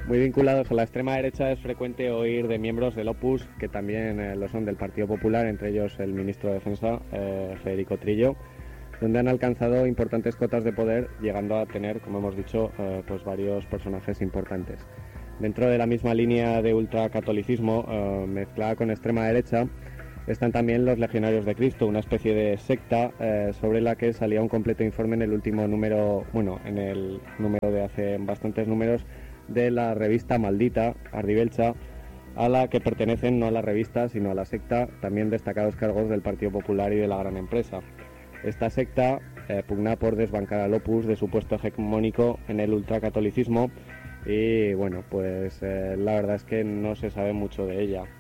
Muy vinculados a la extrema derecha, es frecuente oír de miembros del Opus, que también lo son del Partido Popular, entre ellos el ministro de Defensa, Federico Trillo, donde han alcanzado importantes cotas de poder, llegando a tener, como hemos dicho, pues varios personajes importantes. Dentro de la misma línea de ultracatolicismo, mezclada con extrema derecha, están también los Legionarios de Cristo, una especie de secta sobre la que salía un completo informe en el último número, en el número de hace bastantes números, de la revista Maldita, Ardibelcha, a la que pertenecen no a la revista, sino a la secta, también destacados cargos del Partido Popular y de la gran empresa. Esta secta pugna por desbancar al Opus de su puesto hegemónico en el ultracatolicismo y, la verdad es que no se sabe mucho de ella.